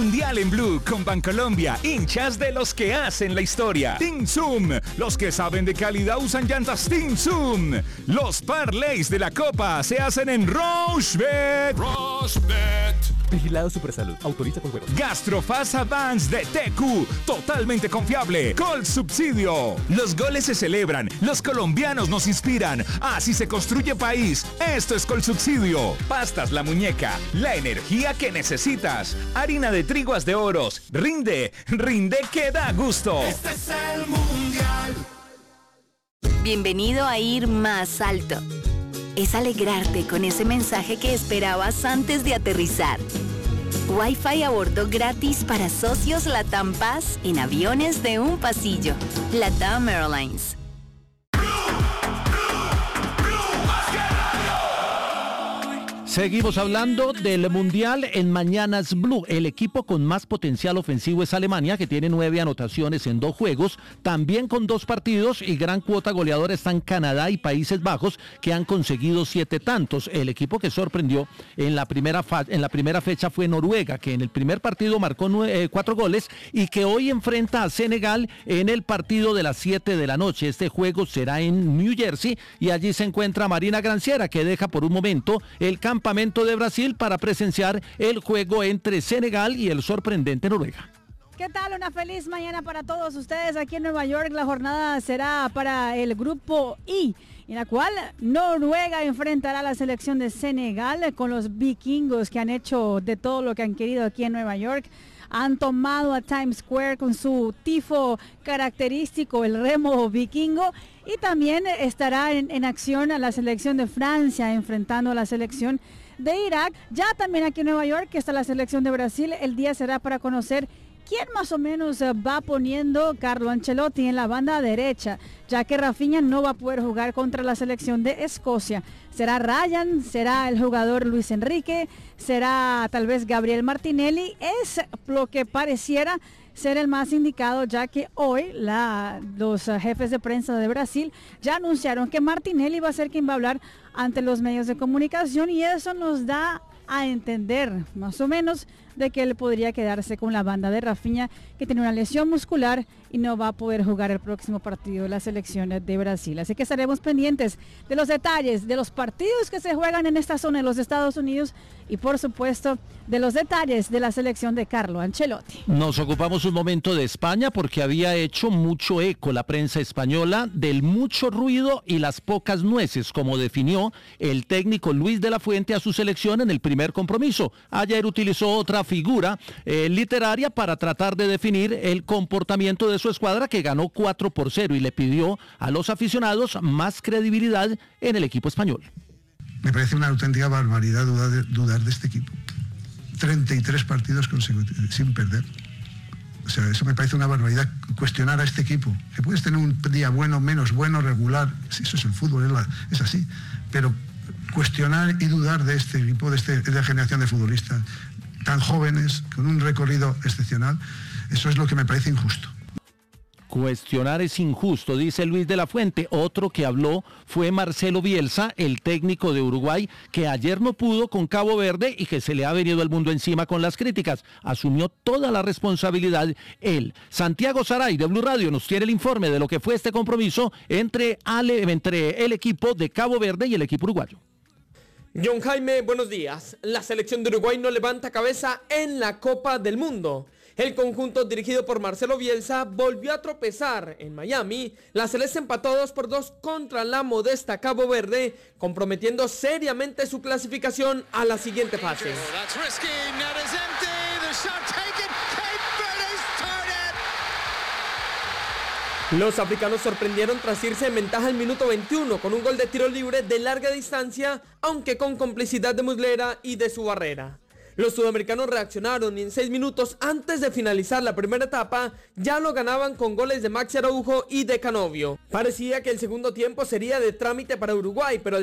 Mundial en Blue con Bancolombia, hinchas de los que hacen la historia. Team Zoom, los que saben de calidad usan llantas Team Zoom. Los parlays de la Copa se hacen en Rochebet. Vigilado Supersalud. Autoriza con juegos. Gastrofast Advance de TQ. Totalmente confiable. Col Subsidio. Los goles se celebran. Los colombianos nos inspiran. Así se construye país. Esto es Col Subsidio. Pastas La Muñeca. La energía que necesitas. Harina de triguas de oros. Rinde. Rinde que da gusto. Este es el Mundial. Bienvenido a Ir Más Alto. Es alegrarte con ese mensaje que esperabas antes de aterrizar. Wi-Fi a bordo gratis para socios LATAM Paz en aviones de un pasillo. LATAM Airlines. Seguimos hablando del Mundial en Mañanas Blue. El equipo con más potencial ofensivo es Alemania, que tiene 9 anotaciones en 2 juegos, también con 2 partidos, y gran cuota goleadora están Canadá y Países Bajos, que han conseguido 7 tantos. El equipo que sorprendió en la primera fecha fue Noruega, que en el primer partido marcó 4 goles y que hoy enfrenta a Senegal en el partido de las 7 de la noche. Este juego será en New Jersey y allí se encuentra Marina Granciera, que deja por un momento el campamento de Brasil para presenciar el juego entre Senegal y el sorprendente Noruega. ¿Qué tal? Una feliz mañana para todos ustedes aquí en Nueva York. La jornada será para el grupo I, en la cual Noruega enfrentará a la selección de Senegal con los vikingos, que han hecho de todo lo que han querido aquí en Nueva York. Han tomado a Times Square con su tifo característico, el remo vikingo, y también estará en acción a la selección de Francia enfrentando a la selección de Irak. Ya también aquí en Nueva York está la selección de Brasil. El día será para conocer quién más o menos va poniendo Carlo Ancelotti en la banda derecha, ya que Rafinha no va a poder jugar contra la selección de Escocia. ¿Será Ryan? ¿Será el jugador Luis Enrique? ¿Será tal vez Gabriel Martinelli? Es lo que pareciera ser el más indicado, ya que hoy los jefes de prensa de Brasil ya anunciaron que Martinelli va a ser quien va a hablar ante los medios de comunicación, y eso nos da a entender más o menos de que él podría quedarse con la banda de Rafinha, que tiene una lesión muscular y no va a poder jugar el próximo partido de la selección de Brasil. Así que estaremos pendientes de los detalles de los partidos que se juegan en esta zona de los Estados Unidos y por supuesto de los detalles de la selección de Carlo Ancelotti. Nos ocupamos un momento de España porque había hecho mucho eco la prensa española del mucho ruido y las pocas nueces, como definió el técnico Luis de la Fuente a su selección en el primer compromiso. Ayer utilizó otra figura literaria para tratar de definir el comportamiento de su escuadra, que ganó 4-0, y le pidió a los aficionados más credibilidad en el equipo español. Me parece una auténtica barbaridad dudar de este equipo. 33 partidos consecutivos sin perder. O sea, eso me parece una barbaridad, cuestionar a este equipo. Que puedes tener un día bueno, menos bueno, regular, eso es el fútbol, es así. Pero cuestionar y dudar de este equipo, de esta generación de futbolistas tan jóvenes, con un recorrido excepcional, eso es lo que me parece injusto. Cuestionar es injusto, dice Luis de la Fuente. Otro que habló fue Marcelo Bielsa, el técnico de Uruguay, que ayer no pudo con Cabo Verde y que se le ha venido el mundo encima con las críticas. Asumió toda la responsabilidad él. Santiago Saray de Blue Radio nos tiene el informe de lo que fue este compromiso entre el equipo de Cabo Verde y el equipo uruguayo. John Jaime, buenos días. La selección de Uruguay no levanta cabeza en la Copa del Mundo. El conjunto dirigido por Marcelo Bielsa volvió a tropezar en Miami. La Celeste empató 2-2 contra la modesta Cabo Verde, comprometiendo seriamente su clasificación a la siguiente fase. Los africanos sorprendieron tras irse en ventaja al minuto 21 con un gol de tiro libre de larga distancia, aunque con complicidad de Muslera y de su barrera. Los sudamericanos reaccionaron y en 6 minutos antes de finalizar la primera etapa ya lo ganaban con goles de Maxi Araujo y de Canovio. Parecía que el segundo tiempo sería de trámite para Uruguay, pero